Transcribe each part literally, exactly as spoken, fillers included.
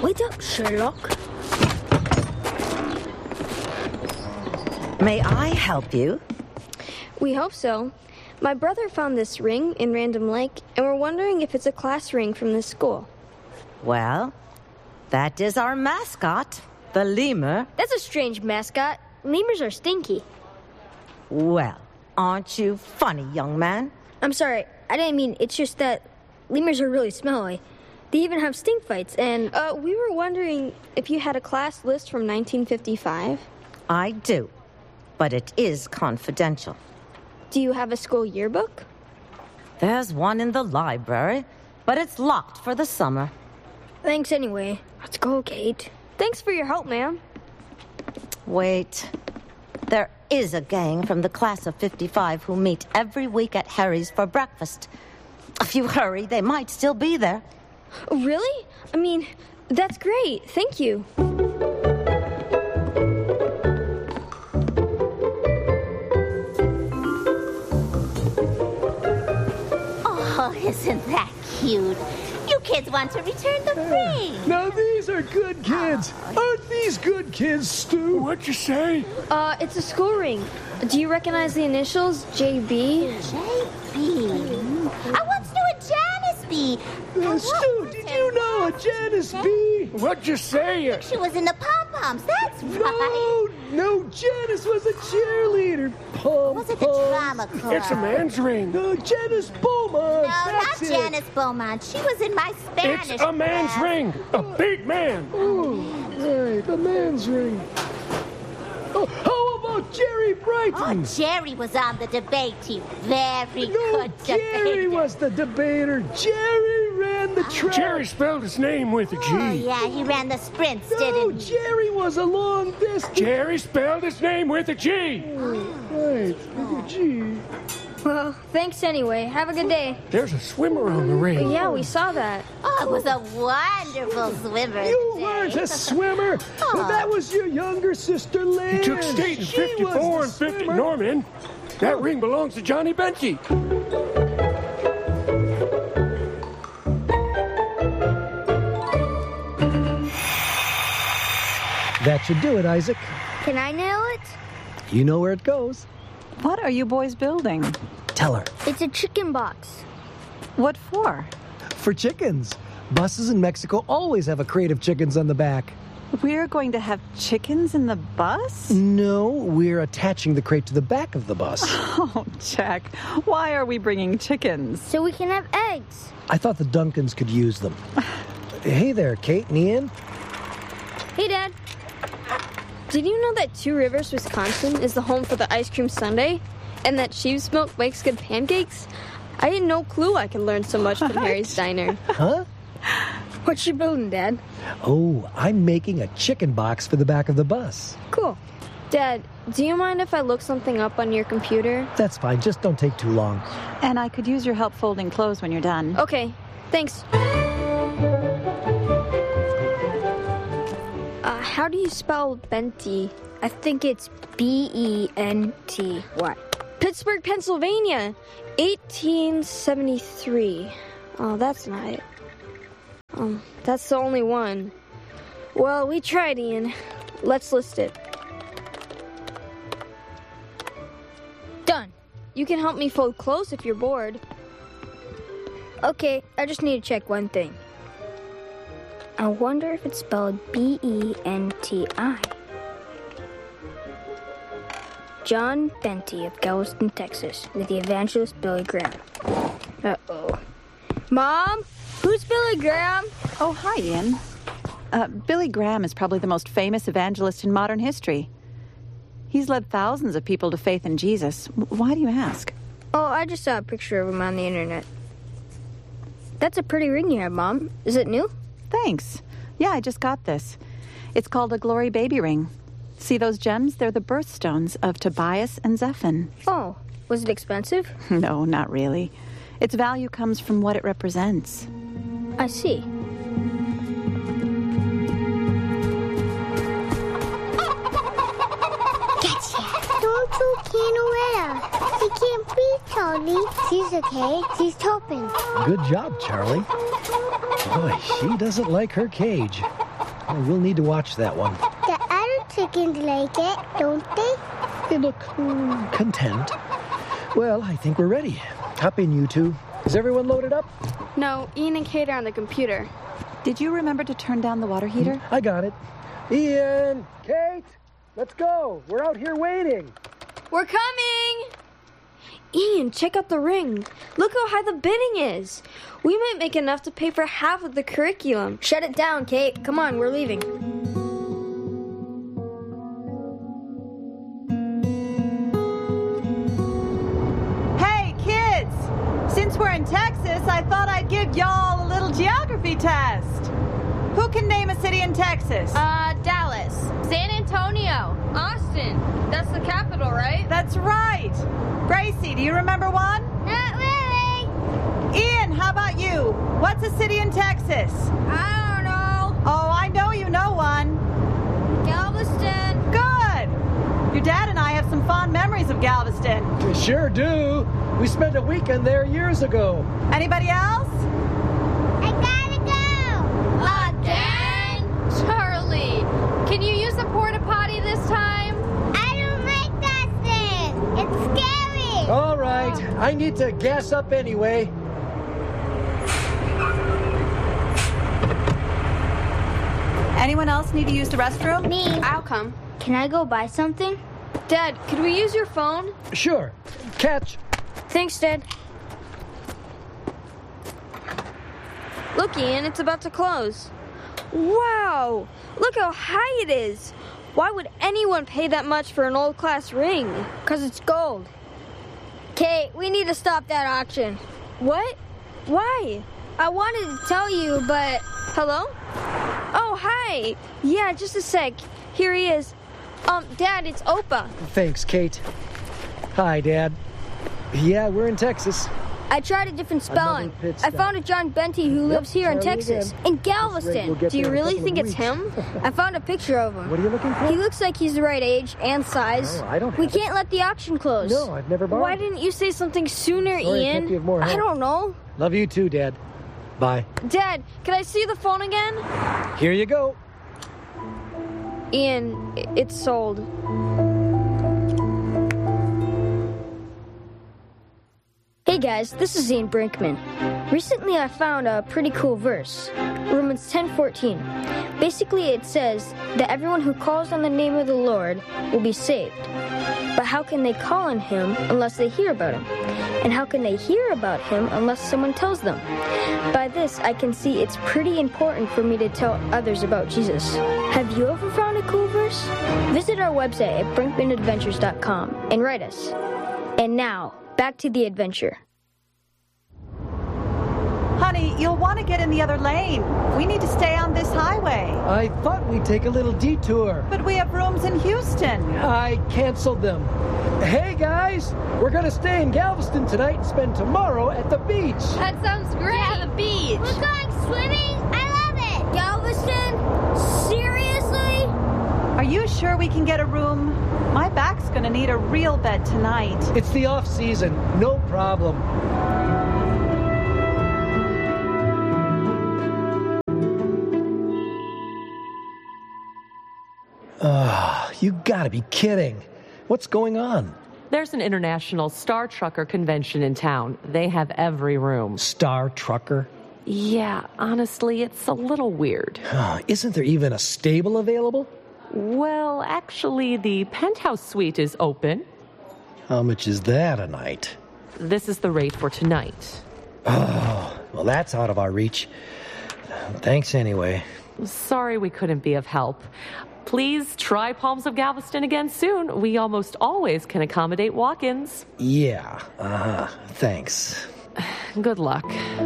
Wait up, Sherlock. May I help you? We hope so. My brother found this ring in Random Lake, and we're wondering if it's a class ring from this school. Well, that is our mascot, the lemur. That's a strange mascot. Lemurs are stinky. Well, aren't you funny, young man? I'm sorry, I didn't mean, it's just that lemurs are really smelly. They even have stink fights, and... Uh, we were wondering if you had a class list from nineteen fifty-five? I do, but it is confidential. Do you have a school yearbook? There's one in the library, but it's locked for the summer. Thanks anyway. Let's go, Kate. Thanks for your help, ma'am. Wait. There is a gang from the class of fifty-five who meet every week at Harry's for breakfast. If you hurry, they might still be there. Really? I mean, that's great. Thank you. Oh, isn't that cute? You kids want to return the ring. Now these are good kids. Aren't these good kids, Stu? What'd you say? Uh, it's a school ring. Do you recognize the initials? J B? J B. I once knew a Janice B. Uh, Stu, did you know a Janice B? What'd you say? She was in the pom-poms, that's No, right. no, Janice was a cheerleader. Pom Was it the drama club? It's a man's ring. No, Janice Beaumont. No, not that's it. Janice Beaumont. She was in my Spanish It's a man's class. ring. A big man. Oh, right, the man's ring. Oh, how about Jerry Brighton? Oh, Jerry was on the debate team. Very no, good Jerry debater. was the debater. Jerry ran the track. Jerry spelled his name with a G. Oh, yeah, he ran the sprints, No, didn't he? Jerry was a long distance. Jerry spelled his name with a G. Right, with a G. Well, thanks anyway. Have a good day. There's a swimmer on the ring. Yeah, we saw that. Oh, it was a wonderful swimmer. You today. weren't a swimmer. Oh. That was your younger sister, Liz. He took state in She was fifty-four the and fifty. swimmer. Norman, that ring belongs to Johnny Benke. That should do it, Isaac. Can I nail it? You know where it goes. What are you boys building? Tell her. It's a chicken box. What for? For chickens. Buses in Mexico always have a crate of chickens on the back. We're going to have chickens in the bus? No, we're attaching the crate to the back of the bus. Oh, Jack, why are we bringing chickens? So we can have eggs. I thought the Duncans could use them. Hey there, Kate and Ian. Hey, Dad. Did you know that Two Rivers, Wisconsin is the home for the ice cream sundae? And that sheep's milk makes good pancakes? I had no clue I could learn so much from Harry's Diner. Huh? What you building, Dad? Oh, I'm making a chicken box for the back of the bus. Cool. Dad, do you mind if I look something up on your computer? That's fine. Just don't take too long. And I could use your help folding clothes when you're done. Okay, thanks. Uh, how do you spell Benty? I think it's B E N T Y. Pittsburgh, Pennsylvania, eighteen seventy-three. Oh, that's not it. Um, that's the only one. Well, we tried, Ian. Let's list it. Done. You can help me fold clothes if you're bored. Okay, I just need to check one thing. I wonder if it's spelled B E N T I. John Benty of Galveston, Texas, with the evangelist Billy Graham. Uh-oh. Mom? Who's Billy Graham? Oh, hi, Ian. Uh, Billy Graham is probably the most famous evangelist in modern history. He's led thousands of people to faith in Jesus. Why do you ask? Oh, I just saw a picture of him on the internet. That's a pretty ring you have, Mom. Is it new? Thanks. Yeah, I just got this. It's called a Glory Baby Ring. See those gems? They're the birthstones of Tobias and Zephon. Oh, was it expensive? No, not really. Its value comes from what it represents. I see. Don't you Canarella. She can't breathe, Charlie. She's okay. She's topping. Good job, Charlie. Boy, she doesn't like her cage. You'll need to watch that one. The other chickens like it, don't they? They look mm, content. Well, I think we're ready. Hop in, you two. Is everyone loaded up? No, Ian and Kate are on the computer. Did you remember to turn down the water heater? I got it. Ian, Kate, let's go. We're out here waiting. We're coming! Ian, check out the ring. Look how high the bidding is. We might make enough to pay for half of the curriculum. Shut it down, Kate. Come on, we're leaving. Hey, kids! Since we're in Texas, I thought I'd give y'all a little geography test. Who can name a city in Texas? Uh, Dallas. San Antonio. Austin. That's the capital, right? That's right. Gracie, do you remember one? Not really. Ian, how about you? What's a city in Texas? I don't know. Oh, I know you know one. Galveston. Good. Your dad and I have some fond memories of Galveston. We sure do. We spent a weekend there years ago. Anybody else? I gotta go. Uh, Dan? Charlie, can you use the porta potty this time? I don't like that thing. It's scary. All right. I need to gas up anyway. Anyone else need to use the restroom? Me. I'll come. Can I go buy something? Dad, could we use your phone? Sure. Catch. Thanks, Dad. Look, Ian, it's about to close. Wow! Look how high it is. Why would anyone pay that much for an old class ring? Because it's gold. Kate, we need to stop that auction. What? Why? I wanted to tell you, but... Hello? Oh, hi. Yeah, just a sec. Here he is. Um, Dad, it's Opa. Thanks, Kate. Hi, Dad. Yeah, we're in Texas. I tried a different spelling. pit I stop. found a John Benty who lives here in Charlie Texas, again. in This rate Galveston. will get Do you there in a really couple think of it's weeks. him? I found a picture of him. What are you looking for? He looks like he's the right age and size. No, I don't we have it. can't let the auction close. No, I've never borrowed. Why didn't you say something sooner, Sorry, I Ian? can't give more I help. don't know. Love you too, Dad. Bye. Dad, can I see the phone again? Here you go. Ian, i- it's sold. Hey guys, this is Ian Brinkman. Recently I found a pretty cool verse, Romans ten fourteen. Basically it says that everyone who calls on the name of the Lord will be saved. But how can they call on him unless they hear about him? And how can they hear about him unless someone tells them? By this I can see it's pretty important for me to tell others about Jesus. Have you ever found a cool verse? Visit our website at brinkman adventures dot com and write us. And now, back to the adventure. Honey, you'll want to get in the other lane. We need to stay on this highway. I thought we'd take a little detour. But we have rooms in Houston. I canceled them. Hey, guys, we're going to stay in Galveston tonight and spend tomorrow at the beach. That sounds great. Yeah, the beach. We're going swimming. I love it. Galveston? Seriously? Are you sure we can get a room? My back's gonna need a real bed tonight. It's the off season. No problem. Ah, you gotta be kidding. What's going on? There's an international Star Trucker convention in town. They have every room. Star Trucker? Yeah, honestly, it's a little weird. Ah, isn't there even a stable available? Well, actually, the penthouse suite is open. How much is that a night? This is the rate for tonight. Oh, well, that's out of our reach. Thanks anyway. Sorry we couldn't be of help. Please try Palms of Galveston again soon. We almost always can accommodate walk-ins. Yeah, uh-huh. Thanks. Good luck.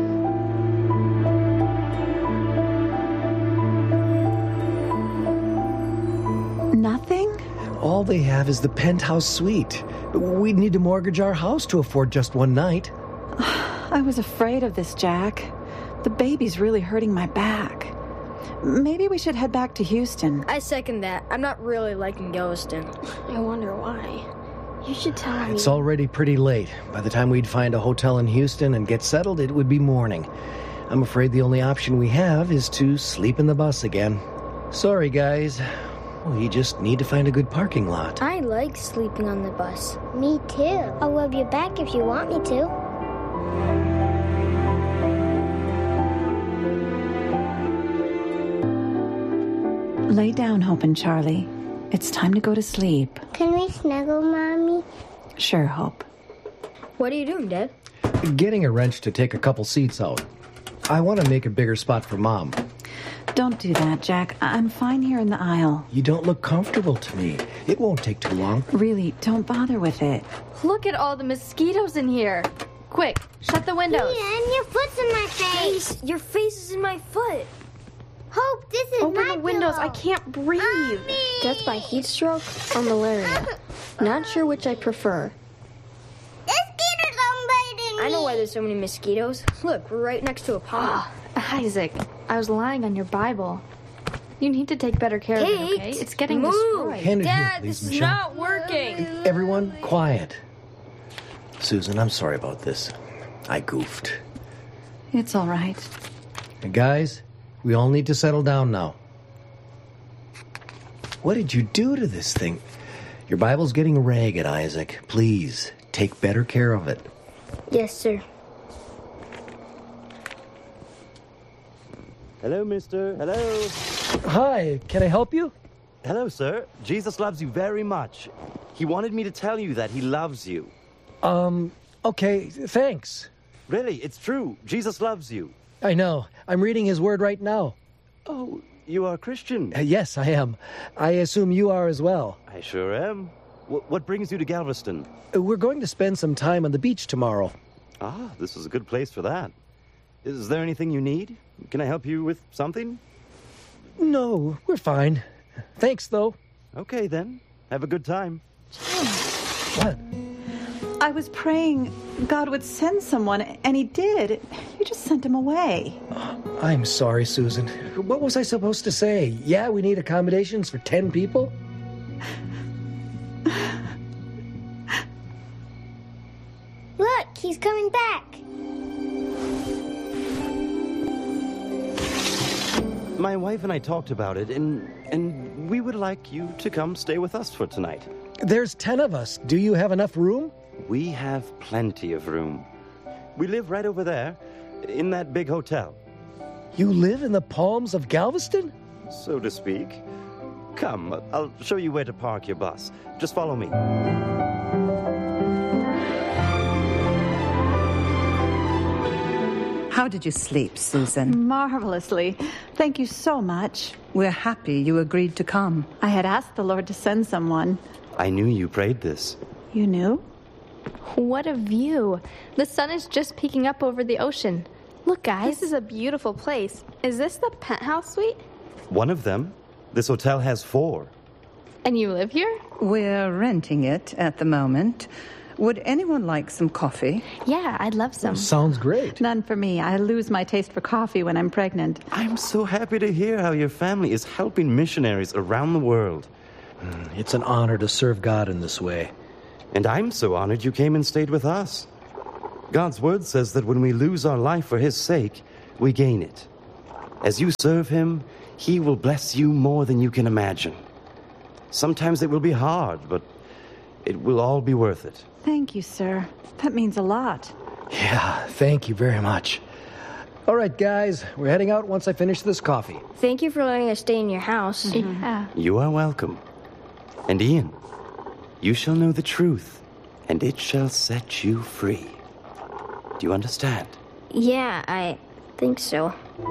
Nothing? All they have is the penthouse suite. We'd need to mortgage our house to afford just one night. I was afraid of this, Jack. The baby's really hurting my back. Maybe we should head back to Houston. I second that. I'm not really liking Galveston. I wonder why. You should tell me. It's already pretty late. By the time we'd find a hotel in Houston and get settled, it would be morning. I'm afraid the only option we have is to sleep in the bus again. Sorry, guys. We just need to find a good parking lot. I like sleeping on the bus. Me too. I'll rub your back if you want me to. Lay down, Hope and Charlie. It's time to go to sleep. Can we snuggle, Mommy? Sure, Hope. What are you doing, Dad? Getting a wrench to take a couple seats out. I want to make a bigger spot for Mom. Don't do that, Jack. I- I'm fine here in the aisle. You don't look comfortable to me. It won't take too long. Really, don't bother with it. Look at all the mosquitoes in here. Quick, shut the windows. Ian, your foot's in my face. Your face is in my foot. Hope, this is Open my the windows. pillow. I can't breathe. Mommy! Death by heat stroke or malaria. Not sure which I prefer. Mosquitoes are biting me. I know why there's so many mosquitoes. Look, we're right next to a pond. Isaac, I was lying on your Bible. You need to take better care of it, okay? It's getting move. destroyed. Hand it here, Dad, please, this is Michelle. not working. Everyone, quiet. Susan, I'm sorry about this. I goofed. It's all right. Guys, we all need to settle down now. What did you do to this thing? Your Bible's getting ragged, Isaac. Please, take better care of it. Yes, sir. Hello, mister. Hello. Hi, can I help you? Hello, sir. Jesus loves you very much. He wanted me to tell you that he loves you. Um, okay, thanks. Really, it's true. Jesus loves you. I know. I'm reading his word right now. Oh, you are Christian? Uh, yes, I am. I assume you are as well. I sure am. W- what brings you to Galveston? Uh, We're going to spend some time on the beach tomorrow. Ah, this is a good place for that. Is there anything you need? Can I help you with something? No, we're fine. Thanks, though. Okay, then. Have a good time. What? I was praying God would send someone, and he did. You just sent him away. I'm sorry, Susan. What was I supposed to say? Yeah, we need accommodations for ten people? Look, he's coming back. My wife and I talked about it, and and we would like you to come stay with us for tonight. There's ten of us. Do you have enough room? We have plenty of room. We live right over there, in that big hotel. You live in the Palms of Galveston? So to speak. Come, I'll show you where to park your bus. Just follow me. How did you sleep, Susan? Marvelously. Thank you so much. We're happy you agreed to come. I had asked the Lord to send someone. I knew you prayed this. You knew? What a view. The sun is just peeking up over the ocean. Look, guys. This is a beautiful place. Is this the penthouse suite? One of them. This hotel has four. And you live here? We're renting it at the moment. Would anyone like some coffee? Yeah, I'd love some. Sounds great. None for me. I lose my taste for coffee when I'm pregnant. I'm so happy to hear how your family is helping missionaries around the world. It's an honor to serve God in this way. And I'm so honored you came and stayed with us. God's word says that when we lose our life for his sake, we gain it. As you serve him, he will bless you more than you can imagine. Sometimes it will be hard, but it will all be worth it. Thank you, sir. That means a lot. Yeah, thank you very much. All right, guys, we're heading out once I finish this coffee. Thank you for letting us stay in your house. Mm-hmm. Yeah. You are welcome. And Ian, you shall know the truth, and it shall set you free. Do you understand? Yeah, I think so.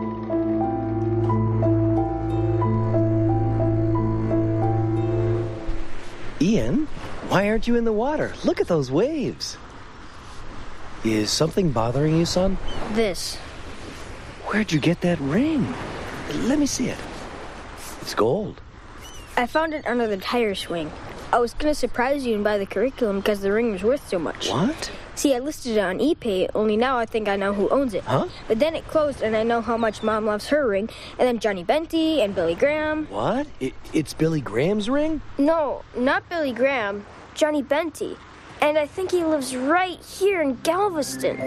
Ian, why aren't you in the water? Look at those waves. Is something bothering you, son? This. Where'd you get that ring? Let me see it. It's gold. I found it under the tire swing. I was going to surprise you and buy the curriculum because the ring was worth so much. What? See, I listed it on ePay, only now I think I know who owns it. Huh? But then it closed, and I know how much Mom loves her ring, and then Johnny Benty and Billy Graham. What? It, it's Billy Graham's ring? No, not Billy Graham. Johnny Benty. And I think he lives right here in Galveston.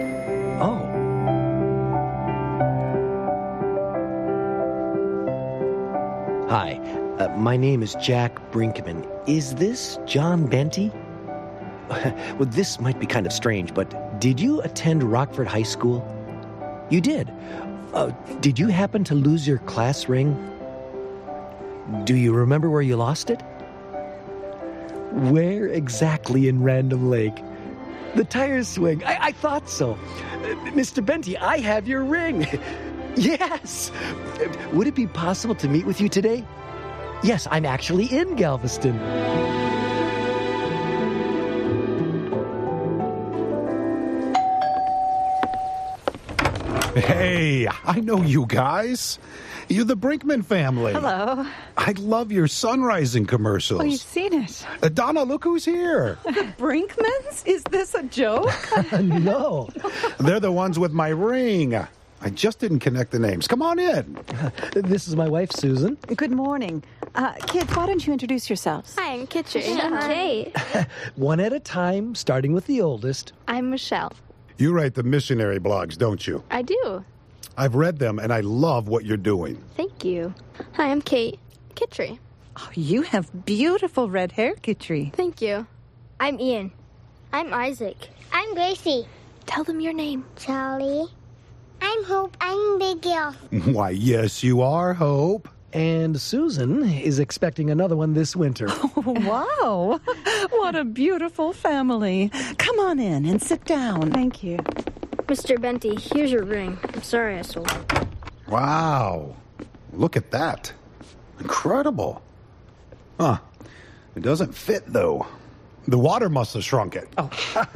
Oh. Hi, uh, my name is Jack Brinkman. Is this John Benty? Well, this might be kind of strange, but did you attend Rockford High School? You did. Uh, did you happen to lose your class ring? Do you remember where you lost it? Where exactly in Random Lake? The tire swing. I, I thought so. Uh, Mister Benty, I have your ring. Yes. Uh, would it be possible to meet with you today? Yes, I'm actually in Galveston. Hey, I know you guys. You're the Brinkman family. Hello. I love your sunrising commercials. Oh, you've seen it. Uh, Donna, look who's here. The Brinkmans? Is this a joke? No. They're the ones with my ring. I just didn't connect the names. Come on in. This is my wife, Susan. Good morning. Uh, kids, why don't you introduce yourselves? Hi, I'm Kitchi. I'm Kate. One at a time, starting with the oldest. I'm Michelle. You write the missionary blogs, don't you? I do. I've read them, and I love what you're doing. Thank you. Hi, I'm Kate. Kitri. Oh, you have beautiful red hair, Kitri. Thank you. I'm Ian. I'm Isaac. I'm Gracie. Tell them your name. Charlie. I'm Hope. I'm Big Girl. Why, yes, you are, Hope. And Susan is expecting another one this winter. Oh, wow. What a beautiful family. Come on in and sit down. Thank you. Mister Benty, here's your ring. I'm sorry I sold it. Wow. Look at that. Incredible. Huh. It doesn't fit, though. The water must have shrunk it. Oh,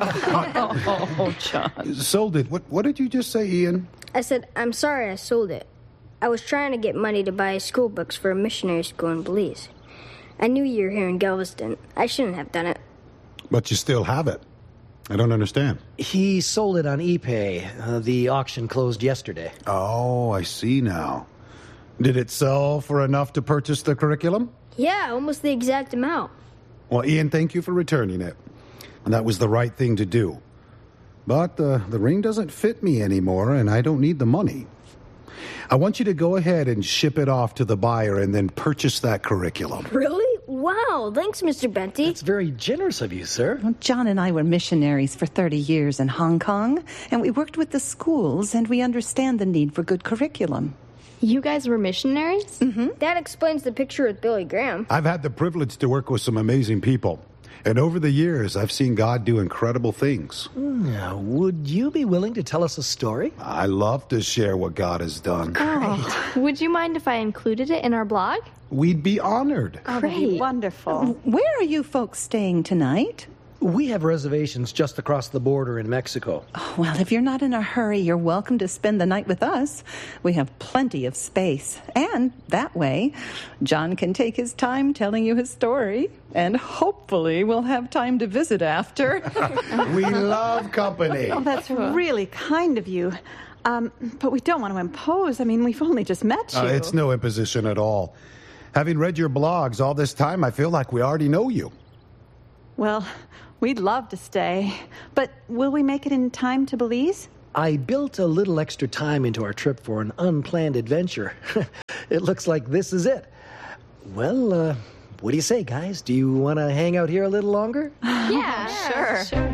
oh John. Sold it. What, what did you just say, Ian? I said, I'm sorry I sold it. I was trying to get money to buy school books for a missionary school in Belize. I knew you were here in Galveston. I shouldn't have done it. But you still have it. I don't understand. He sold it on ePay. Uh, the auction closed yesterday. Oh, I see now. Did it sell for enough to purchase the curriculum? Yeah, almost the exact amount. Well, Ian, thank you for returning it. And that was the right thing to do. But uh, the ring doesn't fit me anymore, and I don't need the money. I want you to go ahead and ship it off to the buyer and then purchase that curriculum. Really? Wow, thanks, Mister Benty. That's very generous of you, sir. Well, John and I were missionaries for thirty years in Hong Kong, and we worked with the schools, and we understand the need for good curriculum. You guys were missionaries? Mm-hmm. That explains the picture with Billy Graham. I've had the privilege to work with some amazing people. And over the years, I've seen God do incredible things. Mm, would you be willing to tell us a story? I love to share what God has done. Oh, would you mind if I included it in our blog? We'd be honored. Oh, that'd be wonderful. Where are you folks staying tonight? We have reservations just across the border in Mexico. Oh, well, if you're not in a hurry, you're welcome to spend the night with us. We have plenty of space. And that way, John can take his time telling you his story. And hopefully we'll have time to visit after. We love company. Oh, that's really kind of you. Um, but we don't want to impose. I mean, we've only just met you. Uh, it's no imposition at all. Having read your blogs all this time, I feel like we already know you. Well, we'd love to stay. But will we make it in time to Belize? I built a little extra time into our trip for an unplanned adventure. It looks like this is it. Well, uh, what do you say, guys? Do you want to hang out here a little longer? Yeah, sure. sure.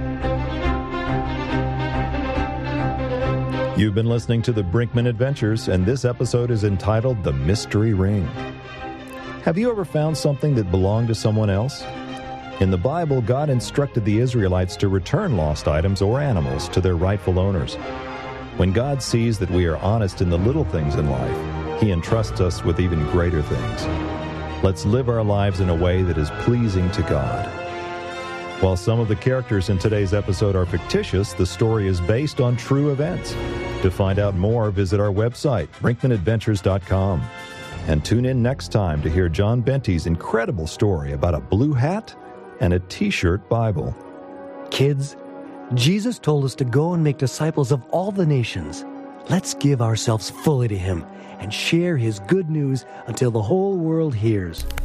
You've been listening to the Brinkman Adventures, and this episode is entitled The Mystery Ring. Have you ever found something that belonged to someone else? In the Bible, God instructed the Israelites to return lost items or animals to their rightful owners. When God sees that we are honest in the little things in life, He entrusts us with even greater things. Let's live our lives in a way that is pleasing to God. While some of the characters in today's episode are fictitious, the story is based on true events. To find out more, visit our website, brinkman adventures dot com. And tune in next time to hear John Benty's incredible story about a blue hat and a T-shirt Bible. Kids, Jesus told us to go and make disciples of all the nations. Let's give ourselves fully to Him and share His good news until the whole world hears.